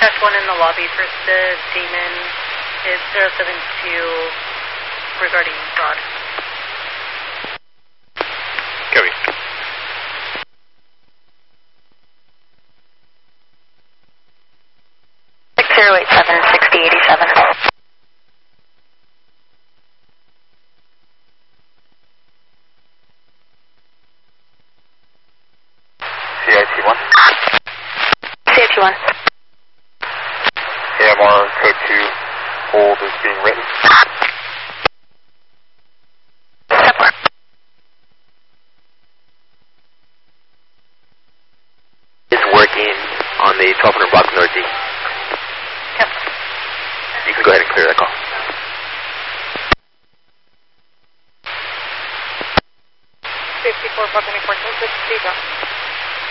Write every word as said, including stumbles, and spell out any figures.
Dash one in the lobby for the Demon is zero seven two regarding fraud. Copy. six zero eight seven, sixty eighty-seven. C I T one. C I T one. A M R code two, hold is being written. Step one. It's working on the twelve hundred block north D. Yep. You can go ahead and clear that call. fifty-four, Buccaneer, fourteen, six,